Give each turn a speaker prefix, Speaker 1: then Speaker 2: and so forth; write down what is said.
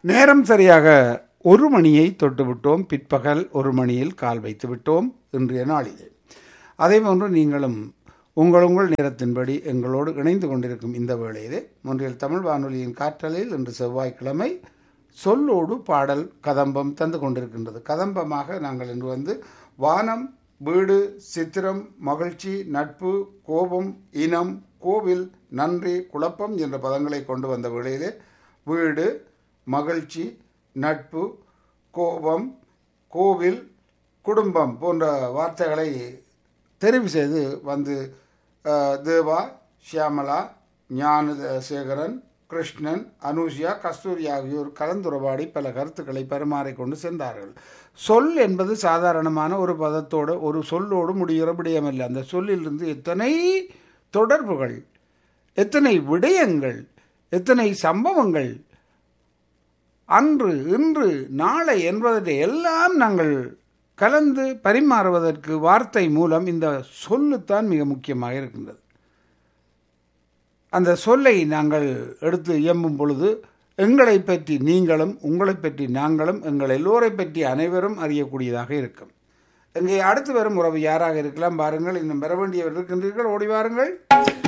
Speaker 1: நேரம் சரியாக 1 மணியை தொட்டுவிட்டோம். பிற்பகல் 1 மணியில் கால் வைத்து விட்டோம் இன்றைய நாளிலே. அதேபோன்று நீங்களும் உங்கள் நேரத்தின்படி எங்களோடு இணைந்து கொண்டிருக்கும் இந்த வேளையிலே மொன்றியல் தமிழ் வானொலியின் காற்றலையில் இன்று செவ்வாய்க்கிழமை சொல்லோடு பாடல் கதம்பம் தந்து கொண்டிருக்கின்றது. கதம்பமாக நாங்கள் இன்று வானம், வீடு, சித்திரம், மகிழ்ச்சி, நட்பு, கோபம், இனம், கோவில், நன்றி, குழப்பம் என்ற பதங்களை கொண்டு வந்த வேளையிலே வீடு, மகிழ்ச்சி, நட்பு, கோபம், கோவில், குடும்பம் போன்ற வார்த்தைகளை தெரிவு செய்து தேவா, ஷியாமலா, ஞானசேகரன், கிருஷ்ணன், அனுஷியா, கஸ்தூரி ஆகியோர் கலந்துரையாடி பல கருத்துக்களை பரிமாறிக்கொண்டு சென்றார்கள். சொல் என்பது சாதாரணமான ஒரு பதத்தோடு ஒரு சொல்லோடு முடிகிற விடயமல்ல. அந்த சொல்லிலிருந்து எத்தனை தொடர்புகள், எத்தனை விடயங்கள், எத்தனை சம்பவங்கள், அன்று, இன்று, நாளை என்பதை எல்லாம் நாங்கள் கலந்து பரிமாறுவதற்கு வார்த்தை மூலம் இந்த சொல்லுத்தான் மிக முக்கியமாக இருக்கின்றது. அந்த சொல்லை நாங்கள் எடுத்து இயம்பும் பொழுது எங்களை பற்றி நீங்களும், உங்களை பற்றி நாங்களும், எங்கள் எல்லோரை பற்றி அனைவரும் அறியக்கூடியதாக இருக்கும். இங்கே அடுத்து வரும் உறவு யாராக இருக்கலாம் பாருங்கள். இன்னும் பெற வேண்டியவர் இருக்கின்றீர்கள், ஓடி வாருங்கள்.